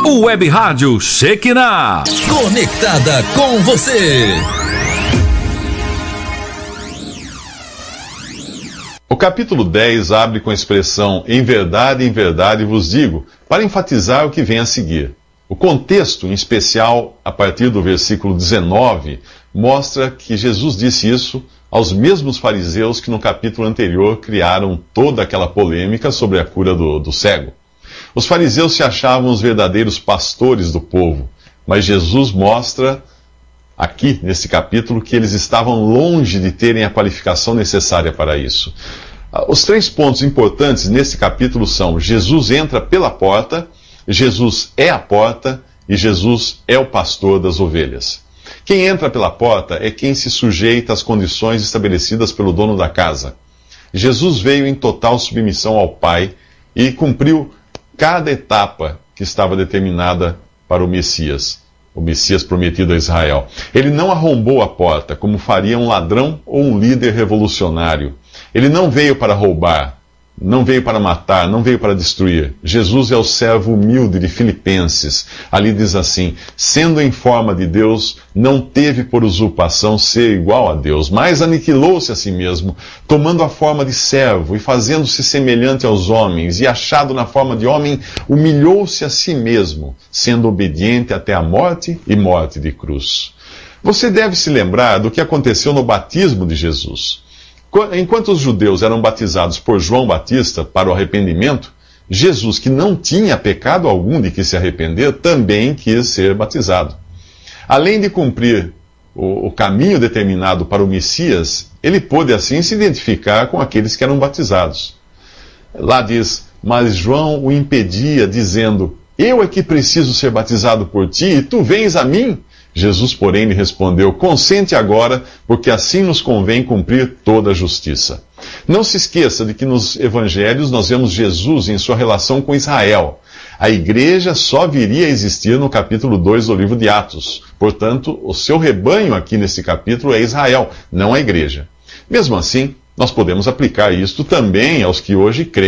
Web Rádio Shekinah. Conectada com você. O capítulo 10 abre com a expressão em verdade vos digo, para enfatizar o que vem a seguir. O contexto, em especial a partir do versículo 19, mostra que Jesus disse isso aos mesmos fariseus que no capítulo anterior criaram toda aquela polêmica sobre a cura do cego. Os fariseus se achavam os verdadeiros pastores do povo, mas Jesus mostra aqui, nesse capítulo, que eles estavam longe de terem a qualificação necessária para isso. Os 3 pontos importantes nesse capítulo são: Jesus entra pela porta, Jesus é a porta e Jesus é o pastor das ovelhas. Quem entra pela porta é quem se sujeita às condições estabelecidas pelo dono da casa. Jesus veio em total submissão ao Pai e cumpriu cada etapa que estava determinada para o Messias prometido a Israel. Ele não arrombou a porta, como faria um ladrão ou um líder revolucionário. Ele não veio para roubar, não veio para matar, não veio para destruir. Jesus é o servo humilde de Filipenses. Ali diz assim: sendo em forma de Deus, não teve por usurpação ser igual a Deus, mas aniquilou-se a si mesmo, tomando a forma de servo e fazendo-se semelhante aos homens, e achado na forma de homem, humilhou-se a si mesmo, sendo obediente até a morte e morte de cruz. Você deve se lembrar do que aconteceu no batismo de Jesus. Enquanto os judeus eram batizados por João Batista para o arrependimento, Jesus, que não tinha pecado algum de que se arrepender, também quis ser batizado. Além de cumprir o caminho determinado para o Messias, ele pôde assim se identificar com aqueles que eram batizados. Lá diz: mas João o impedia, dizendo: eu é que preciso ser batizado por ti, e tu vens a mim? Jesus, porém, lhe respondeu: consente agora, porque assim nos convém cumprir toda a justiça. Não se esqueça de que nos evangelhos nós vemos Jesus em sua relação com Israel. A igreja só viria a existir no capítulo 2 do livro de Atos. Portanto, o seu rebanho aqui nesse capítulo é Israel, não a igreja. Mesmo assim, nós podemos aplicar isto também aos que hoje creem